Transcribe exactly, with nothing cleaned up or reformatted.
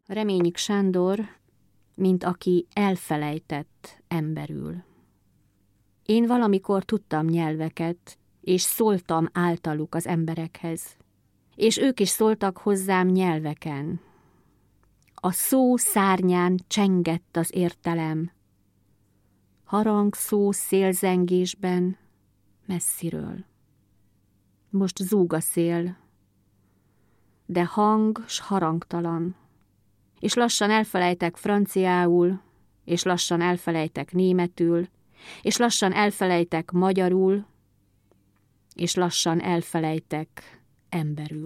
Reményik Sándor, mint aki elfelejtett emberül. Én valamikor tudtam nyelveket, és szóltam általuk az emberekhez, és ők is szóltak hozzám nyelveken. A szó szárnyán csengett az értelem, harang szó szélzengésben messziről. Most zúg a szél, de hang s harangtalan, és lassan elfelejtek franciául, és lassan elfelejtek németül, és lassan elfelejtek magyarul, és lassan elfelejtek emberül.